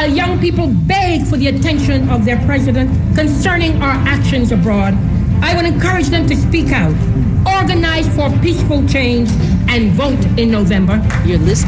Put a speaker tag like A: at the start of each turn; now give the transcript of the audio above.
A: while young people beg for the attention of their president concerning our actions abroad, I would encourage them to speak out, organize for peaceful change, and vote in November.
B: You're listening.